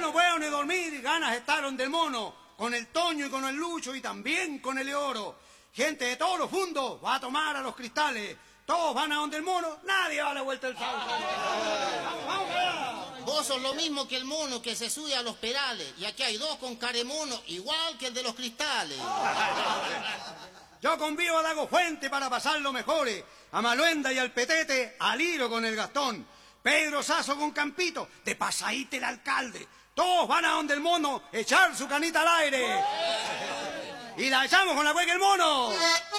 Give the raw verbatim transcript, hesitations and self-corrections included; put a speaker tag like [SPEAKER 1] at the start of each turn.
[SPEAKER 1] no puedo ni dormir, ganas estaron del mono, con el Toño y con el Lucho y también con el Leoro. Gente de todos los fundos va a tomar a los cristales. Todos van a donde el mono, nadie va a la vuelta del sauce. ¡Vamos, vamos, vamos!
[SPEAKER 2] Vos sos lo mismo que el mono que se sube a los perales. Y aquí hay dos con caremono, igual que el de los cristales.
[SPEAKER 1] Yo convivo a Dago Fuente para pasarlo mejores. A Maluenda y al Petete, al hilo con el Gastón. Pedro Sazo con Campito, de pasadita el alcalde. Todos van a donde el mono, echar su canita al aire. Y la echamos con la cueca el mono.